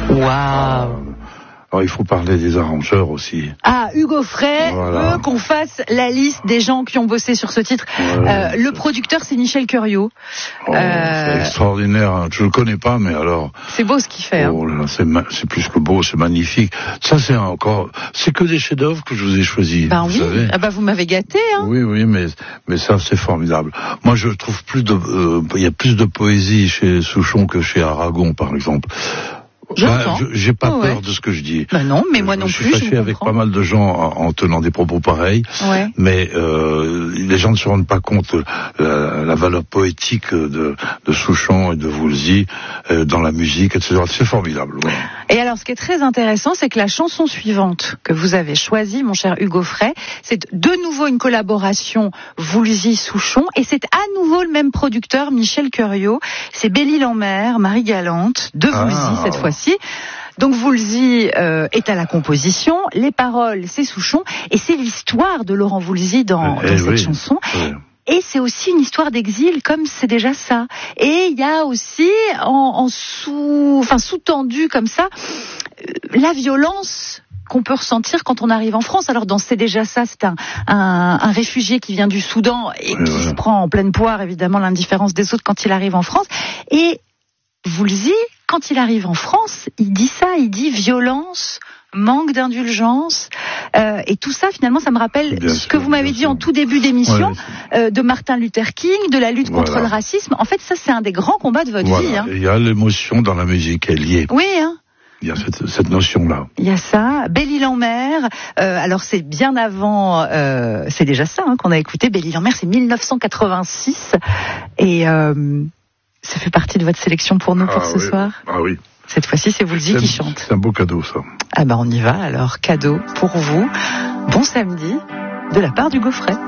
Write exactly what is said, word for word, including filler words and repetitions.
Waouh. Alors, il faut parler des arrangeurs aussi. Ah, Hugo Frey voilà. veut qu'on fasse la liste des gens qui ont bossé sur ce titre. Ouais, euh, le producteur, c'est Michel Curiot. Oh, euh... C'est extraordinaire. Hein. Je le connais pas, mais alors. C'est beau ce qu'il fait. Oh, hein. là, c'est, ma... c'est plus que beau, c'est magnifique. Ça, c'est encore. C'est que des chefs-d'œuvre que je vous ai choisis. Ben vous oui. savez. Ah ben vous m'avez gâté. Hein. Oui, oui, mais mais ça, c'est formidable. Moi, je trouve plus de. Euh, il y a plus de poésie chez Souchon que chez Aragon, par exemple. Ben, je, j'ai pas oh, peur ouais. de ce que je dis. Ben non, mais moi je non plus. Je suis fâché avec pas mal de gens en, en tenant des propos pareils. Ouais. Mais euh, les gens ne se rendent pas compte la, la valeur poétique de, de Souchon et de Woolsey euh, dans la musique, et cetera. C'est formidable. Voilà. Et alors, ce qui est très intéressant, c'est que la chanson suivante que vous avez choisie, mon cher Hugo Frey, c'est de nouveau une collaboration Woolsey-Souchon, et c'est à nouveau le même producteur, Michel Curiot. C'est Belle-Île-en-Mer, Marie Galante, de Woolsey ah. cette fois-ci. Donc Woolsey euh, est à la composition, les paroles c'est Souchon, et c'est l'histoire de Laurent Woolsey dans, eh, dans eh, cette oui. chanson. Oui. Et c'est aussi une histoire d'exil, comme c'est déjà ça. Et il y a aussi en, en sous, enfin sous-tendu comme ça, euh, la violence qu'on peut ressentir quand on arrive en France. Alors dans C'est déjà ça, c'est un, un, un réfugié qui vient du Soudan et oui, qui voilà. se prend en pleine poire, évidemment, l'indifférence des autres quand il arrive en France. Et Woolsey, quand il arrive en France, il dit ça, il dit violence, manque d'indulgence, euh, et tout ça, finalement, ça me rappelle bien ce sûr, que vous m'avez dit sûr. en tout début d'émission, ouais, euh, de Martin Luther King, de la lutte voilà. contre le racisme. En fait, ça, c'est un des grands combats de votre voilà. vie. Hein. Il y a l'émotion dans la musique, elle y est. Oui, hein. Il y a cette, cette notion-là. Il y a ça. Belle-Île-en-Mer. Euh, alors c'est bien avant. Euh, c'est déjà ça hein, qu'on a écouté. Belle-Île-en-Mer, c'est dix-neuf cent quatre-vingt-six, et euh, ça fait partie de votre sélection pour nous ah, pour ce oui. soir. Ah oui. Cette fois-ci, c'est Woolsey c'est, qui chante. C'est un beau cadeau, ça. Ah ben on y va. Alors cadeau pour vous. Bon samedi de la part du Hugo Frey.